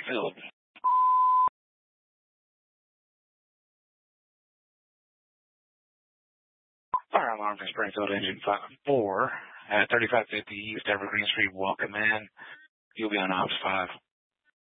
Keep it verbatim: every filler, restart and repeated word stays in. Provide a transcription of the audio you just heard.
Springfield. Fire alarm for Springfield engine five four at thirty-five fifty East Evergreen Street. Welcome in. You'll be on Ops five.